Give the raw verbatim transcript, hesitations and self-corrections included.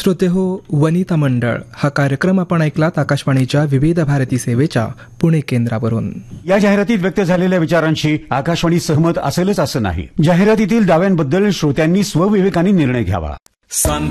श्रोते हो, वनिता मंडळ हा कार्यक्रम आपण ऐकलात आकाशवाणीच्या विविध भारती सेवेच्या पुणे केंद्रावरून. या जाहिरातीत व्यक्त झालेल्या विचारांशी आकाशवाणी सहमत असेलच असं नाही. जाहिरातीतील दाव्यांबद्दल श्रोत्यांनी स्वविवेकाने निर्णय घ्यावा.